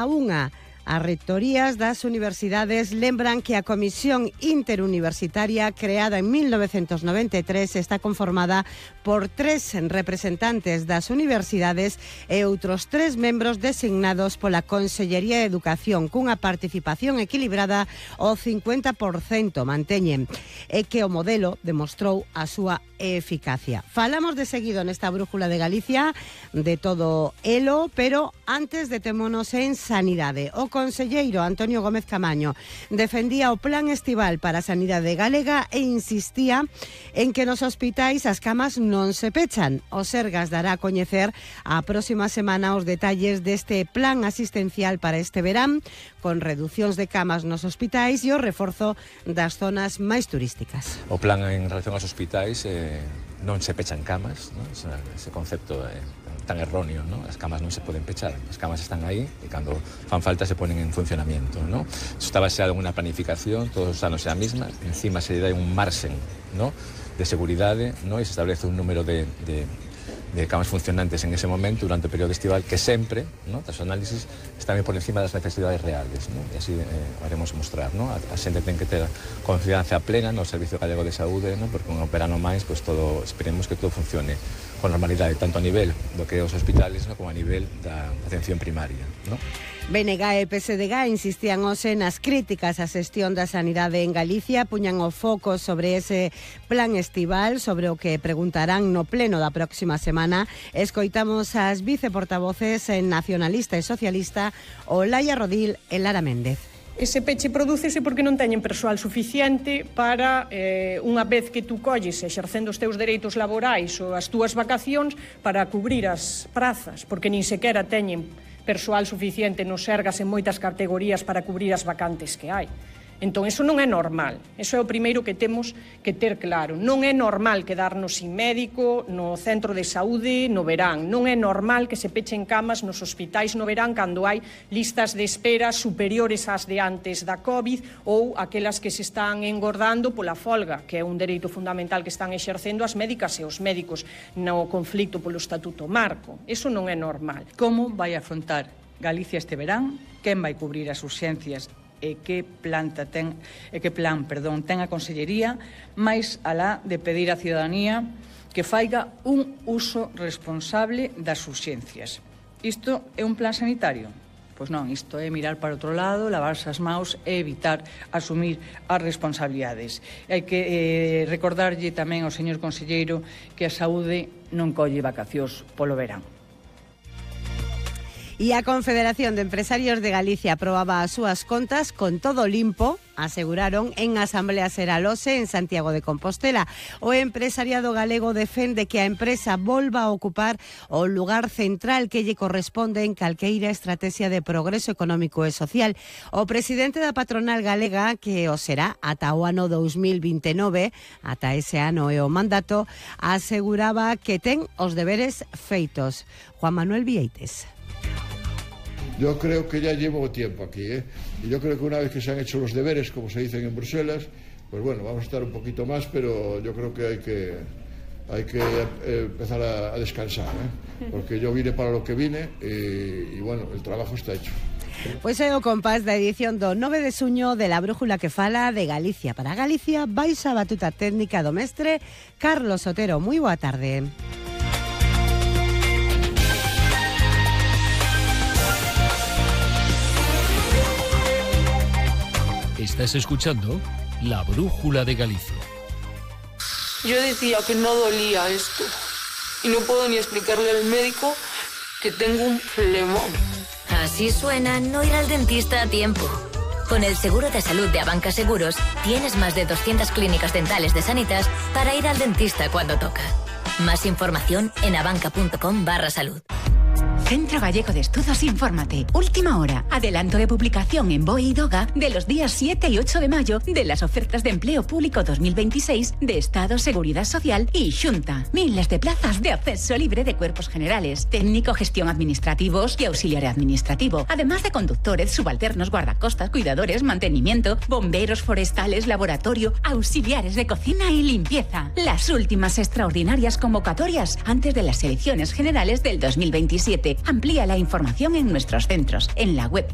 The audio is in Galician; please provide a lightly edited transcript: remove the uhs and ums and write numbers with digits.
a unha. As rectorías das universidades lembran que a Comisión Interuniversitaria, creada en 1993, está conformada por 3 representantes das universidades e outros 3 membros designados pola Consellería de Educación, cunha participación equilibrada ao 50%, manteñen, e que o modelo demostrou a súa eficacia. Falamos de seguido nesta brújula de Galicia de todo elo, pero antes detémonos en sanidade. O conselleiro Antonio Gómez Camaño defendía o plan estival para a sanidade galega e insistía en que nos hospitais as camas non se pechan. O Sergas dará a coñecer a próxima semana os detalles deste plan asistencial para este verán, con reducións de camas nos hospitais e o reforzo das zonas máis turísticas. O plan en relación aos hospitais non se pechan camas, ¿no? Ese concepto tan erróneo, ¿no? As camas non se poden pechar, as camas están aí e cando fan falta se ponen en funcionamiento, ¿no? Eso está baseado en unha planificación, todos os anos é a mesma, encima se dá un margen, ¿no?, de seguridade, ¿no?, e se establece un número de camas funcionantes en ese momento durante o período estival que sempre, ¿no?, das análisis están por encima das necesidades reales, ¿no? E así haremos mostrar, ¿no? A xente ten que ter confianza plena no Servicio Galego de Saúde, ¿no?, porque un verano máis, pues todo, esperemos que todo funcione con normalidade, tanto a nivel do que os hospitales, ¿no?, como a nivel da atención primaria, ¿no? BNG e PSDG insistían hoxe nas críticas á xestión da sanidade en Galicia, puñan o foco sobre ese plan estival, sobre o que preguntarán no pleno da próxima semana. Escoitamos as viceportavoces nacionalista e socialista Olaya Rodil e Lara Méndez. Ese peche prodúcese porque non teñen persoal suficiente para, unha vez que tú colles exercendo os teus dereitos laborais ou as túas vacacións, para cubrir as prazas, porque nin sequera teñen persoal suficiente nos Sergas en moitas categorías para cubrir as vacantes que hai. Entón, eso non é normal. Eso é o primeiro que temos que ter claro. Non é normal quedarnos sin médico no centro de saúde no verán. Non é normal que se pechen camas nos hospitais no verán cando hai listas de espera superiores ás de antes da COVID ou aquelas que se están engordando pola folga, que é un dereito fundamental que están exercendo as médicas e os médicos no conflicto polo Estatuto Marco. Eso non é normal. Como vai afrontar Galicia este verán? Quen vai cubrir as urxencias? E que plan ten a Consellería, máis alá de pedir á cidadanía que faiga un uso responsable das urxencias. Isto é un plan sanitario? Pois non, isto é mirar para outro lado, lavarse as maus e evitar asumir as responsabilidades. Hai que recordarlle tamén ao señor conselleiro que a saúde non colle vacacións polo verán. E a Confederación de Empresarios de Galicia aprobaba as súas contas con todo limpo, aseguraron en Asamblea Seralose en Santiago de Compostela. O empresariado galego defende que a empresa volva a ocupar o lugar central que lle corresponde en calqueira estrategia de progreso económico e social. O presidente da patronal galega, que o será ata o ano 2029, ata ese ano e o mandato, aseguraba que ten os deberes feitos. Juan Manuel Vieites. Yo creo que ya llevo tiempo aquí, y yo creo que una vez que se han hecho los deberes, como se dicen en Bruselas, pues bueno, vamos a estar un poquito más, pero yo creo que hay que empezar a descansar, porque yo vine para lo que vine y bueno, el trabajo está hecho. Pois é o compás da edición do 9 de xuño de la brújula que fala de Galicia. Para Galicia, vais a batuta técnica do mestre Carlos Otero. Moi boa tarde. Estás escuchando La Brújula de Galicia. Yo decía que no dolía esto y no puedo ni explicarle al médico que tengo un flemón. Así suena no ir al dentista a tiempo. Con el seguro de salud de Abanca Seguros tienes más de 200 clínicas dentales de Sanitas para ir al dentista cuando toca. Más información en abanca.com/salud. Centro Gallego de Estudos Infórmate. Última hora. Adelanto de publicación en BOE y DOGA de los días 7 y 8 de mayo de las ofertas de empleo público 2026 de Estado, Seguridad Social y Xunta. Miles de plazas de acceso libre de cuerpos generales, técnico, gestión administrativos y auxiliar administrativo. Además de conductores, subalternos, guardacostas, cuidadores, mantenimiento, bomberos forestales, laboratorio, auxiliares de cocina y limpieza. Las últimas extraordinarias convocatorias antes de las elecciones generales del 2027. Amplía la información en nuestros centros, en la web